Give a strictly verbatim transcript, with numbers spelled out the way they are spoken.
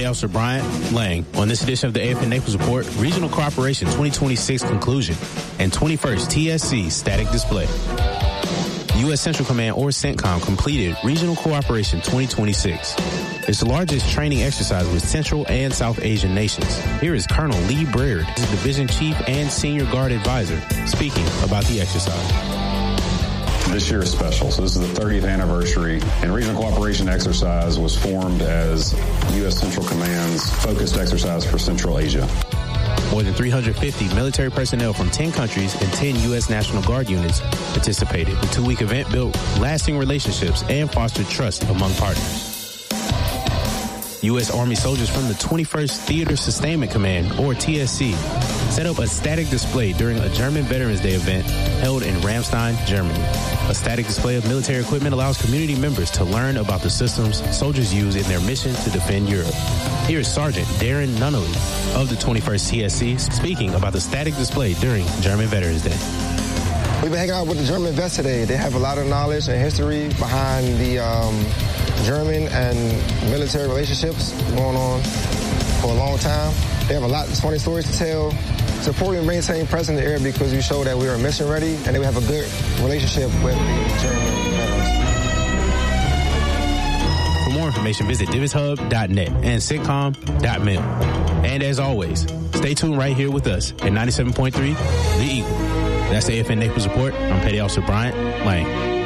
Petty Officer Bryant Lang. On this edition of the A F N Naples Report, Regional Cooperation twenty twenty-six conclusion and twenty-first T S C static display. U S Central Command, or CENTCOM, completed Regional Cooperation twenty twenty-six. It's the largest training exercise with Central and South Asian nations. Here is Colonel Lee Breard, Division Chief and Senior Guard Advisor, speaking about the exercise. This year is special. So this is the thirtieth anniversary, and Regional Cooperation Exercise was formed as U S Central Command's focused exercise for Central Asia. More than three hundred fifty military personnel from ten countries and ten U S National Guard units participated. The two-week event built lasting relationships and fostered trust among partners. U S Army soldiers from the twenty-first Theater Sustainment Command, or T S C, set up a static display during a German Veterans Day event held in Ramstein, Germany. A static display of military equipment allows community members to learn about the systems soldiers use in their mission to defend Europe. Here is Sergeant Darren Nunnally of the twenty-first T S C speaking about the static display during German Veterans Day. We've been hanging out with the German vets today. They have a lot of knowledge and history behind the um, German and military relationships going on for a long time. They have a lot of funny stories to tell. Supporting and maintaining presence in the area because we show that we are mission ready and that we have a good relationship with the German veterans. For more information, visit divis hub dot net and centcom dot mil. And as always, stay tuned right here with us at ninety-seven point three The Eagle. That's the A F N Naples Report. I'm Petty Officer Bryant Lang.